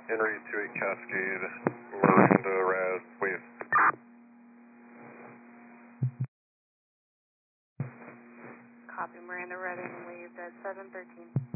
Henry 28 Cascade, Miranda Raz, wave. Copy, Miranda Redding, waved at 713.